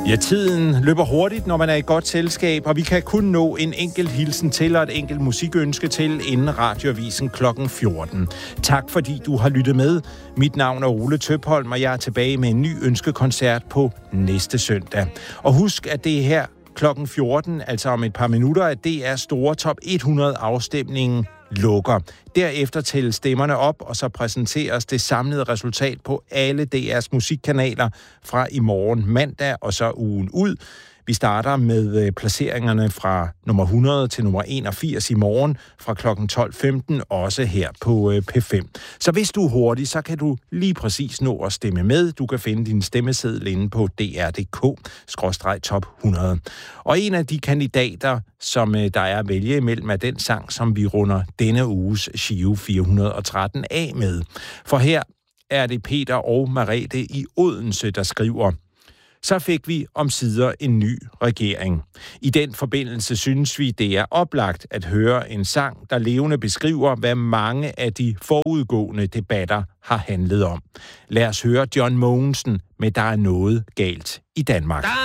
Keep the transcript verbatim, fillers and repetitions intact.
Ja, tiden løber hurtigt, når man er i godt selskab, og vi kan kun nå en enkelt hilsen til og et enkelt musikønske til inden Radioavisen klokken fjorten. Tak fordi du har lyttet med. Mit navn er Ole Tøpholm, og jeg er tilbage med en ny ønskekoncert på næste søndag. Og husk, at det er her klokken fjorten, altså om et par minutter, at D R's store top hundrede afstemningen lukker. Derefter tælles stemmerne op, og så præsenteres det samlede resultat på alle D R's musikkanaler fra i morgen mandag og så ugen ud. Vi starter med placeringerne fra nummer hundrede til nummer enogfirs i morgen fra klokken tolv femten, også her på P fem. Så hvis du er hurtig, så kan du lige præcis nå at stemme med. Du kan finde din stemmeseddel inde på d r punktum d k skråstreg top hundrede. Og en af de kandidater, som der er at vælge imellem, er den sang, som vi runder denne uges Giro fire hundrede og tretten af med. For her er det Peter og Merete i Odense, der skriver: Så fik vi omsider en ny regering. I den forbindelse synes vi, det er oplagt at høre en sang, der levende beskriver, hvad mange af de forudgående debatter har handlet om. Lad os høre John Mogensen med Der er noget galt i Danmark. Der